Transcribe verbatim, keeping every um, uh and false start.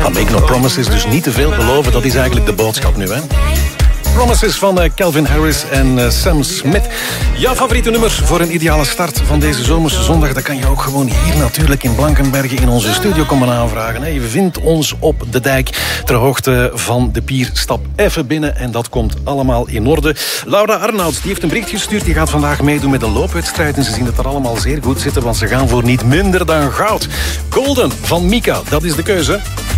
Maar make no promises, dus niet te veel beloven. Dat is eigenlijk de boodschap nu, hè? Promises van uh, Calvin Harris en uh, Sam Smith. Jouw favoriete nummer voor een ideale start van deze zomerse zondag, dat kan je ook gewoon hier natuurlijk in Blankenbergen in onze studio komen aanvragen. Hè. Je vindt ons op de dijk ter hoogte van de pier. Stap even binnen en dat komt allemaal in orde. Laura Arnouds die heeft een bericht gestuurd. Die gaat vandaag meedoen met een loopwedstrijd en ze zien het er allemaal zeer goed zitten, want ze gaan voor niet minder dan goud. Golden van Mika, dat is de keuze.